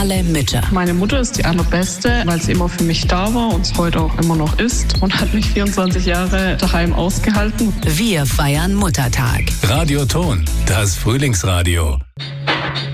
alle Mütter. Meine Mutter ist die allerbeste, weil sie immer für mich da war und es heute auch immer noch ist und hat mich 24 Jahre daheim ausgehalten. Wir feiern Muttertag. Radioton, das Frühlingsradio.